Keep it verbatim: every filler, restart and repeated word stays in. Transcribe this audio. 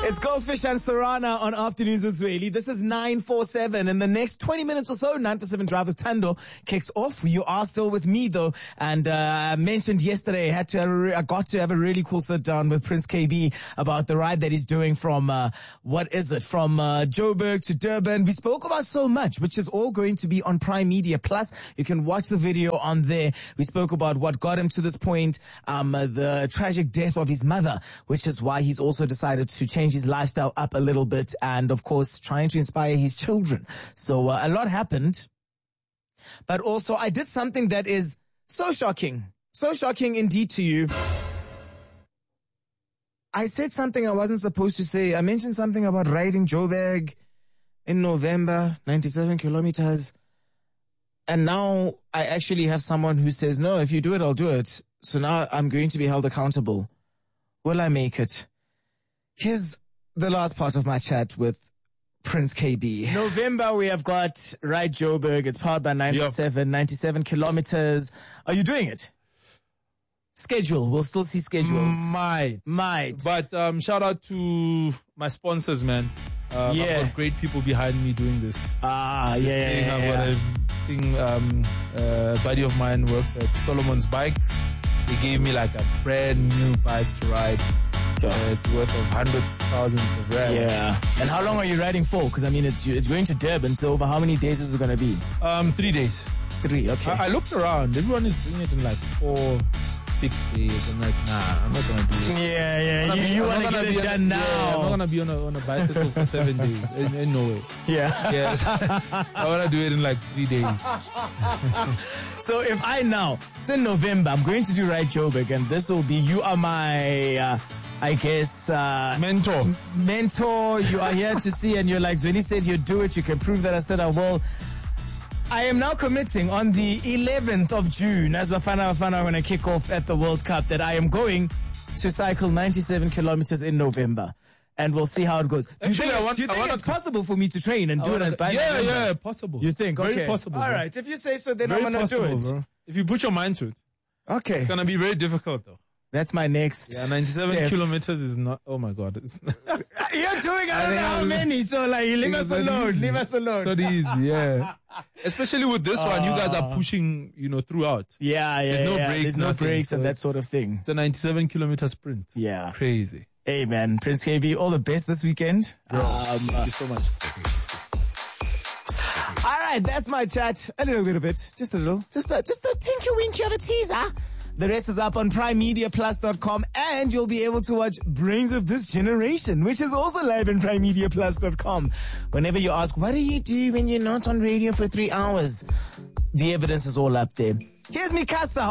It's Goldfish and Sarana on Afternoons with Zweli. This is nine four seven. In the next twenty minutes or so, nine four seven Drive with Tando kicks off. You are still with me though. And, uh, I mentioned yesterday, I had to, have a re- I got to have a really cool sit down with Prince K B about the ride that he's doing from, uh, what is it? From, uh, Joburg to Durban. We spoke about so much, which is all going to be on Prime Media. Plus, you can watch the video on there. We spoke about what got him to this point, um, uh, the tragic death of his mother, which is why he's also decided to change his lifestyle up a little bit, and of course trying to inspire his children. So uh, a lot happened, but also I did something that is so shocking, so shocking indeed to you. I said something I wasn't supposed to say. I mentioned something about riding Joburg in November, ninety-seven kilometers. And now I actually have someone who says, no, if you do it, I'll do it. So now I'm going to be held accountable. Will I make it? Here's the last part of my chat with Prince K B. November, we have got Ride Joburg. It's powered by nine four seven, yep. ninety-seven kilometers. Are you doing it? Schedule. We'll still see schedules. Might. Might. But um, shout out to my sponsors, man. Um, yeah. I've got great people behind me doing this. Ah, this yeah, thing. yeah, I've yeah. got a thing, um, uh, a buddy of mine works at Solomon's Bikes. They gave me like a brand new bike to ride. Uh, it's worth of hundreds of thousands of rands. Yeah. And how long are you riding for? Because I mean, it's it's going to Durban, so over how many days is it going to be? Um, three days. Three, okay. I, I looked around. Everyone is doing it in like four, six days. I'm like, nah, I'm not going to do this. Yeah, yeah. You, you want to get it done on, now. Yeah, I'm not going to be on a, on a bicycle for seven days. In, in no way. Yeah. Yes. I want to do it in like three days. So if I now, it's in November, I'm going to do Ride Joburg, and this will be, you are my... Uh, I guess, uh, mentor, mentor, you are here to see, and you're like, Zweli said you do it, you can prove that I said I will. I am now committing on the eleventh of June, as Bafana Bafana are going to kick off at the World Cup, that I am going to cycle ninety-seven kilometers in November. And we'll see how it goes. Do you Actually, think, I want, do you think it's to, possible for me to train and do it by Yeah, November? yeah, possible. You think? Very Okay. possible. All bro. right. If you say so, then very I'm going to do it. Bro. If you put your mind to it. Okay. It's going to be very difficult, though. That's my next. Yeah, ninety-seven step. kilometers is not. Oh my God! It's You're doing I don't know how many. So like, leave us alone. Easy. Leave us alone. It's not easy. Yeah. Especially with this uh, one, you guys are pushing, you know, throughout. Yeah, yeah. There's no yeah. breaks. There's no nothing, breaks so and that sort of thing. It's a ninety-seven kilometer sprint. Yeah. Crazy. Hey man, Prince K B, all the best this weekend. Bro, um, thank you so much. All right, that's my chat. A little bit of it, just a little, just a just a tinky winky of a teaser. The rest is up on prime media plus dot com, and you'll be able to watch Brains of This Generation, which is also live on prime media plus dot com. Whenever you ask, what do you do when you're not on radio for three hours? The evidence is all up there. Here's Mikasa